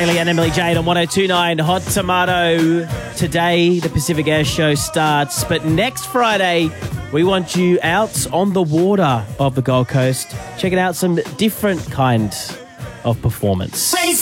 Bailey and Emily Jade on 102.9 Hot Tomato. Today, the Pacific Air Show starts, but next Friday, we want you out on the water of the Gold Coast. Checking out some different kind of performance.